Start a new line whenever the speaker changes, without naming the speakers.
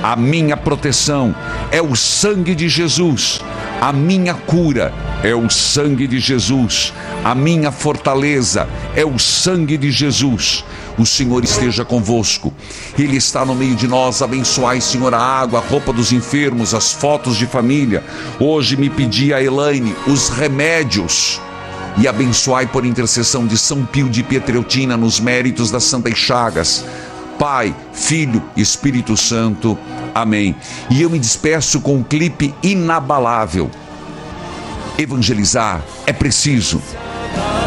A minha proteção é o sangue de Jesus. A minha cura é o sangue de Jesus. A minha fortaleza é o sangue de Jesus. O Senhor esteja convosco. Ele está no meio de nós. Abençoai, Senhor, a água, a roupa dos enfermos, as fotos de família. Hoje me pedi a Elaine os remédios. E abençoai por intercessão de São Pio de Pietreutina nos méritos das Santas Chagas. Pai, Filho e Espírito Santo. Amém. E eu me despeço com um clipe inabalável. Evangelizar é preciso.